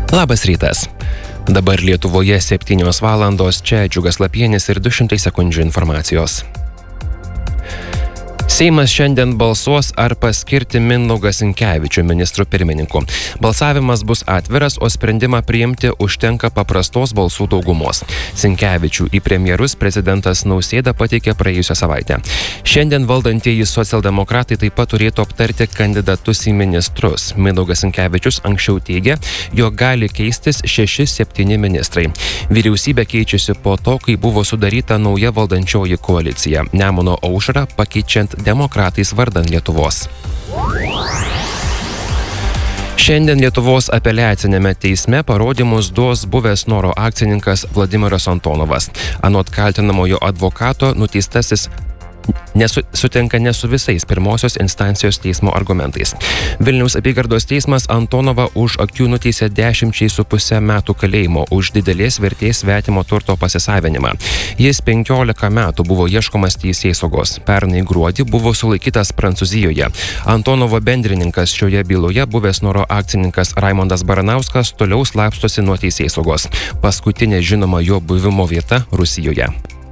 Labas rytas. Dabar Lietuvoje 7 valandos, čia Džiugas Lapienis ir 200 sekundžių informacijos. Seimas šiandien balsuos, ar paskirti Mindaugą Sinkevičių ministru pirmininku. Balsavimas bus atviras, o sprendimą priimti užtenka paprastos balsų daugumos. Sinkevičių į premjerus prezidentas Nausėda pateikė praėjusią savaitę. Šiandien valdantieji socialdemokratai taip pat turėtų aptarti kandidatus į ministrus. Mindaugas Sinkevičius anksčiau teigė, jog gali keistis 6-7 ministrai. Vyriausybė keičiasi po to, kai buvo sudaryta nauja valdančioji koalicija. Nemuno aušrą pakeičiant demokratais vardan Lietuvos. Šiandien Lietuvos apeliacinėme teisme parodymus duos buvęs Snoro akcininkas Vladimiras Antonovas. Anot kaltinamojo advokato, nuteistasis sutinka ne su visais pirmosios instancijos teismo argumentais. Vilniaus apygardos teismas Antonovą už akių nuteisė 10,5 metų kalėjimo už didelės vertės svetimo turto pasisavinimą. Jis 15 metų buvo ieškomas teisėsaugos. Pernai gruodį buvo sulaikytas Prancūzijoje. Antonovo bendrininkas šioje byloje buvęs Snoro akcininkas Raimondas Baranauskas toliau slapstosi nuo teisėsaugos. Paskutinė žinoma jo buvimo vieta Rusijoje.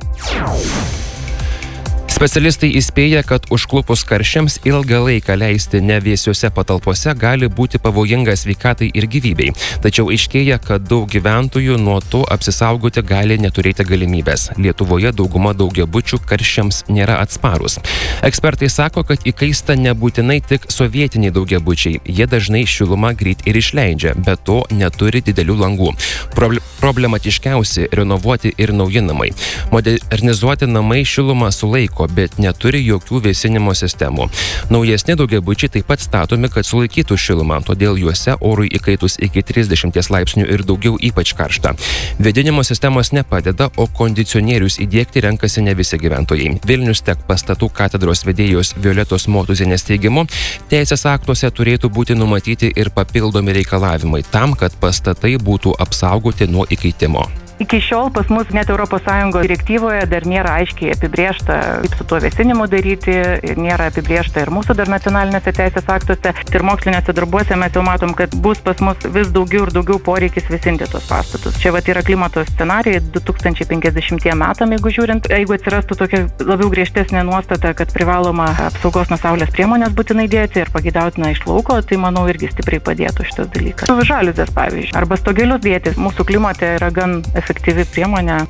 Specialistai įspėja, kad užklupus karščiams ilgą laiką leisti nevėsiose patalpose gali būti pavojinga sveikatai ir gyvybei. Tačiau aiškėja, kad daug gyventojų nuo to apsisaugoti gali neturėti galimybės. Lietuvoje dauguma daugiabučių karščiams nėra atsparūs. Ekspertai sako, kad įkaista nebūtinai tik sovietiniai daugiabučiai. Jie dažnai šilumą greit ir išleidžia, bet to neturi didelių langų. Problematiškiausi renovuoti ir nauji namai. Modernizuoti namai šilumą sulaiko, bet neturi jokių vėsinimo sistemų. Naujesni daugiabučiai taip pat statomi, kad sulaikytų šilumą, todėl juose orui įkaitus iki 30 laipsnių ir daugiau ypač karšta. Vėdinimo sistemos nepadeda, o kondicionierius įdiegti renkasi ne visi gyventojai. Vilnius Tech pastatų katedros vedėjos Violetos Motuzienės teigimu, teisės aktuose turėtų būti numatyti ir papildomi reikalavimai tam, kad pastatai būtų apsaugoti nuo įkaitimo. Iki šiol pas mus net ES direktyvoje dar nėra aiškiai apibrėžta, kaip su tuo vėsinimu daryti, ir nėra apibrėžta ir mūsų dar nacionalinėse teisės aktuose. Ir mokslinėse darbuose mes jau matom, kad bus pas mus vis daugiau ir daugiau poreikis vėsinti tos pastatus. Čia yra klimato scenarijai 2050 metam, jeigu atsirastų tokia labiau griežtesnė nuostata, kad privaloma apsaugos nuo saulės priemonės būtinai dėti ir pageidautina iš lauko, tai manau irgi stipriai padėtų šitas dalykas. Žaliuzės, pavyzdžiui, arba stogelius dėti. Mūsų klimate yra gan efektyvi priemonė.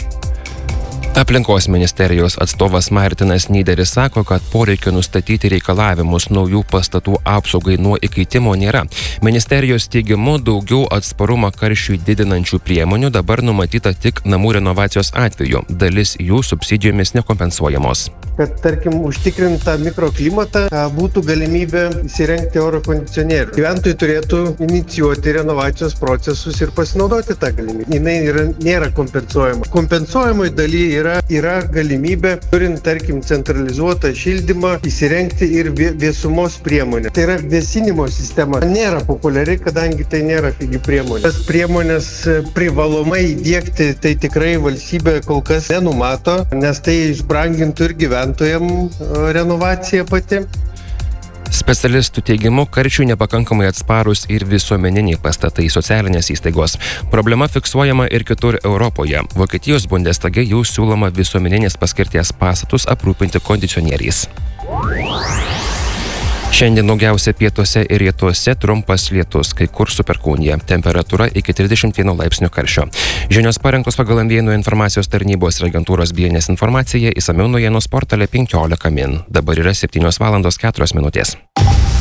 Aplinkos ministerijos atstovas Martinas Nyderis sako, kad poreikio nustatyti reikalavimus naujų pastatų apsaugai nuo įkaitimo nėra. Ministerijos teigimu daugiau atsparumą karščiui didinančių priemonių dabar numatyta tik namų renovacijos atveju. Dalis jų subsidijomis nekompensuojamos. Kad, tarkim, užtikrinta mikroklimatą būtų galimybė įsirengti oro kondicionierių. Gyventojai turėtų inicijuoti renovacijos procesus ir pasinaudoti tą galimybę. Jis nėra kompensuojama. Kompensuojamoj daly yra galimybė, turint, tarkim, centralizuotą šildymą, įsirengti ir vėsumos priemonę. Tai yra vėsinimo sistema. Nėra populiari, kadangi tai nėra pigi priemonė. Tas priemonės privalomai įdiegti, tai tikrai valstybė kol kas nenumato, nes tai išbrangintų ir gyventojams renovacija pati. Specialistų teigimu, karščiui nepakankamai atsparūs ir visuomeniniai pastatai, socialinės įstaigos. Problema fiksuojama ir kitur Europoje. Vokietijos Bundestage jau siūloma visuomeninės paskirties pastatus aprūpinti kondicionieriais. Šiandien daugiausia pietuose ir rytuose trumpas lietus, kai kur su perkūnija. Temperatūra iki 31 laipsnių karščio. Žinios parengtos pagal Ambėnų informacijos tarnybos ir agentūros BNS informacija, išsamiau naujienų portale 15 min. Dabar yra 7 valandos 4 minutės.